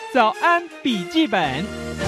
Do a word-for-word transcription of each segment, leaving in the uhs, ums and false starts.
早安笔记本，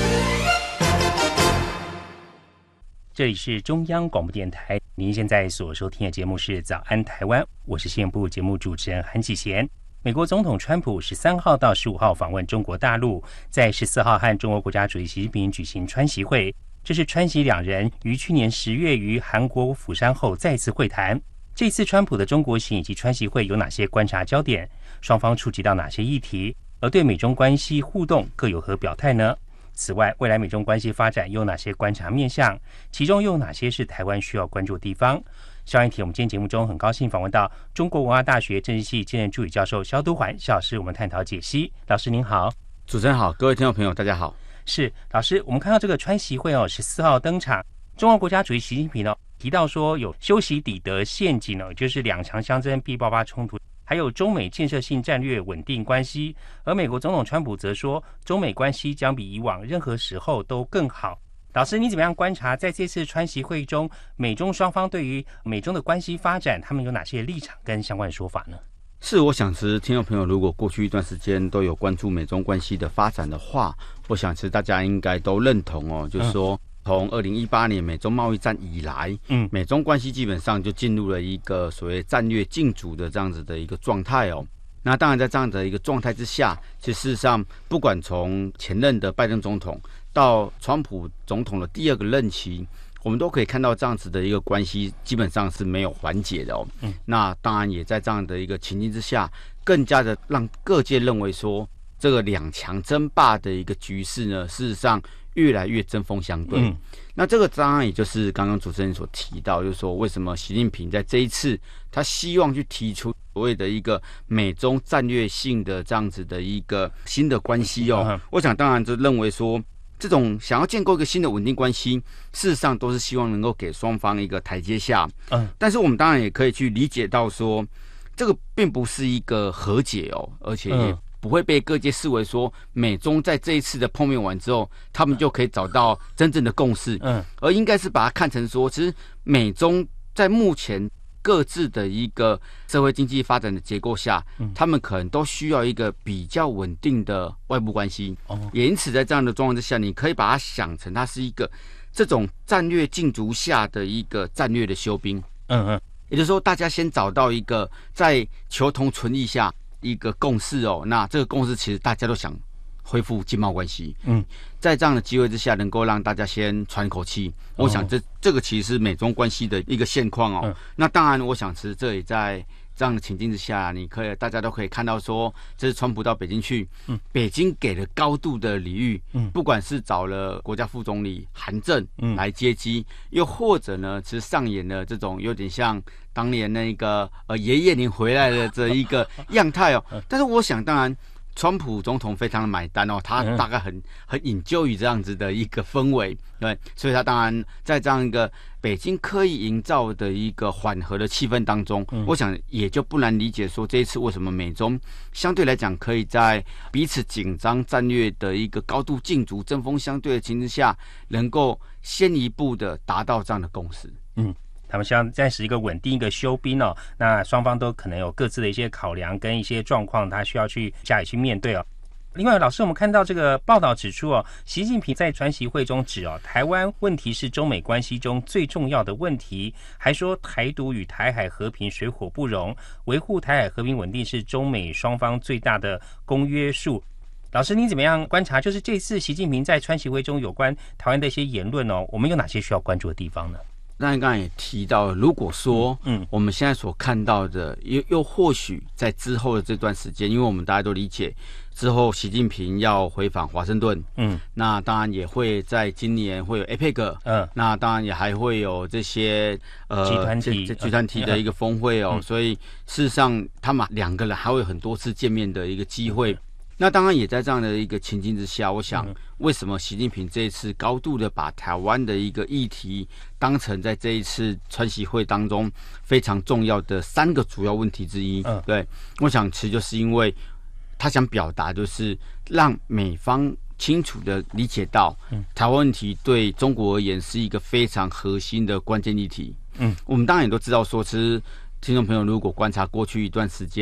这里是中央广播电台，您现在所收听的节目是早安台湾，我是新闻部节目主持人韩启贤。美国总统川普十三号到十五号访问中国大陆，在十四号和中国国家主席习近平举行川习会，这是川习两人于去年十月于韩国釜山后再次会谈。这次川普的中国行以及川习会有哪些观察焦点？双方触及到哪些议题？而对美中关系互动各有何表态呢？此外，未来美中关系发展有哪些观察面向？其中又有哪些是台湾需要关注的地方？上一题，我们今天节目中很高兴访问到中国文化大学政治系兼任助理教授萧都环萧老师，我们探讨解析。老师您好。 主持人好，各位听众朋友大家好。 是老师，我们看到这个川习会哦，十四号登场，中国国家主席习近平哦提到说有修习底德陷阱哦，就是两强相争必爆发冲突，还有中美建设性战略稳定关系。而美国总统川普则说，中美关系将比以往任何时候都更好。老师，你怎么样观察在这次川习会中，美中双方对于美中的关系发展，他们有哪些立场跟相关的说法呢？ 是，我想其实听众朋友如果过去一段时间都有关注美中关系的发展的话，我想其实大家应该都认同哦，就是说从二零一八年美中贸易战以来，嗯，美中关系基本上就进入了一个所谓战略竞逐的这样子的一个状态哦。那当然在这样的一个状态之下，其实事实上不管从前任的拜登总统到川普总统的第二个任期，我们都可以看到这样子的一个关系基本上是没有缓解的哦。嗯，那当然也在这样的一个情境之下，更加的让各界认为说，这个两强争霸的一个局势呢，事实上越来越针锋相对。嗯，那这个当然也就是刚刚主持人所提到，就是说为什么习近平在这一次他希望去提出所谓的一个美中战略性的这样子的一个新的关系哦。嗯，我想当然就认为说，这种想要建构一个新的稳定关系，事实上都是希望能够给双方一个台阶下。嗯，但是我们当然也可以去理解到说，这个并不是一个和解哦，而且也不会被各界视为说美中在这一次的碰面完之后，他们就可以找到真正的共识。嗯，而应该是把它看成说，其实美中在目前各自的一个社会经济发展的结构下，嗯，他们可能都需要一个比较稳定的外部关系。哦，也因此在这样的状况之下，你可以把它想成它是一个这种战略竞逐下的一个战略的休兵。嗯嗯，也就是说，大家先找到一个在求同存异下一个共识哦。那这个共识其实大家都想恢复经贸关系。嗯，在这样的机会之下，能够让大家先喘口气。我想这这个其实是美中关系的一个现况哦。嗯，那当然，我想其实这也在这样的情境之下，你可以大家都可以看到说，这是川普到北京去，嗯，北京给了高度的礼遇，嗯，不管是找了国家副总理韩正来接机，嗯，又或者呢，其实上演了这种有点像当年那个呃爷爷您回来了这一个样态哦。但是我想，当然，川普总统非常的买单哦，他大概很很enjoy于这样子的一个氛围，对，所以他当然在这样一个北京刻意营造的一个缓和的气氛当中，嗯，我想也就不难理解说，这一次为什么美中相对来讲可以在彼此紧张战略的一个高度竞逐、针锋相对的情况下，能够先一步的达到这样的共识。嗯。 他们希望暂时一个稳定一个休兵哦，那双方都可能有各自的一些考量跟一些状况，他需要去加以去面对哦。另外，老师，我们看到这个报道指出哦，习近平在川习会中指哦，台湾问题是中美关系中最重要的问题，还说台独与台海和平水火不容，维护台海和平稳定是中美双方最大的公约数。老师，您怎么样观察？就是这次习近平在川习会中有关台湾的一些言论哦，我们有哪些需要关注的地方呢？ 那刚才也提到，如果说，嗯，我们现在所看到的，又又或许在之后的这段时间，因为我们大家都理解，之后习近平要回访华盛顿，嗯，那当然也会在今年会有 A P E C， 嗯，那当然也还会有这些呃集团体集团体的一个峰会哦，嗯，所以事实上他们两个人还会有很多次见面的一个机会。嗯，那当然也在这样的一个情境之下，我想为什么习近平这一次高度的把台湾的一个议题当成在这一次川习会当中非常重要的三个主要问题之一，嗯，对，我想其实就是因为他想表达就是让美方清楚的理解到，嗯，台湾问题对中国而言是一个非常核心的关键议题。嗯，我们当然也都知道说，其实听众朋友如果观察过去一段时间，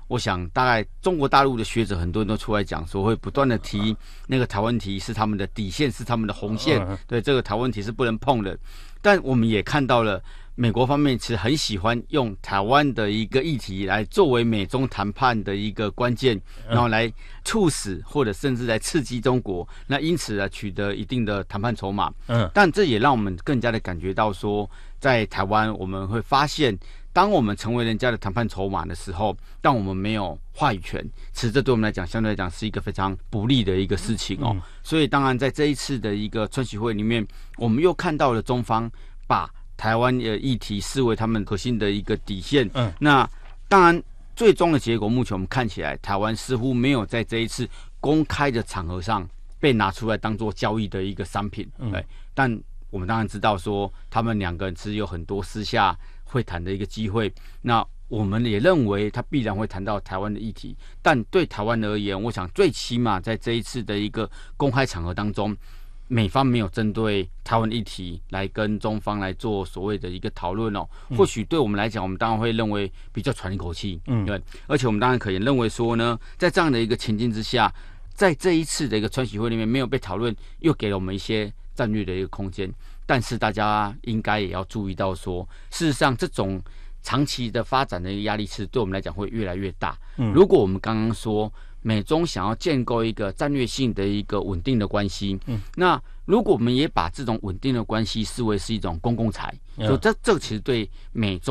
我想大概中国大陆的学者很多人都出来讲说，会不断的提那个台湾题是他们的底线，是他们的红线，对，这个台湾题是不能碰的。但我们也看到了美国方面其实很喜欢用台湾的一个议题来作为美中谈判的一个关键，然后来促使或者甚至来刺激中国，那因此呢取得一定的谈判筹码。嗯，但这也让我们更加的感觉到说，在台湾我们会发现，当我们成为人家的谈判筹码的时候，但我们没有话语权，其实这对我们来讲相对来讲是一个非常不利的一个事情哦。嗯、所以当然在这一次的一个川习会里面，我们又看到了中方把台湾的议题视为他们核心的一个底线。嗯，那当然，最终的结果，目前我们看起来，台湾似乎没有在这一次公开的场合上被拿出来当做交易的一个商品。嗯，对，但我们当然知道说，他们两个人其实有很多私下会谈的一个机会。那我们也认为他必然会谈到台湾的议题，但对台湾而言，我想最起码在这一次的一个公开场合当中，美方没有针对台湾议题来跟中方来做所谓的一个讨论哦，或许对我们来讲，我们当然会认为比较喘一口气，嗯，对，而且我们当然可以认为说呢，在这样的一个情境之下，在这一次的一个川习会里面没有被讨论，又给了我们一些战略的一个空间。但是大家应该也要注意到说，事实上这种长期的发展的一个压力是对我们来讲会越来越大。嗯，如果我们刚刚说美中想要建构一个战略性的一个稳定的关系，嗯，那如果我们也把这种稳定的关系视为是一种公共财，就这这其实对美中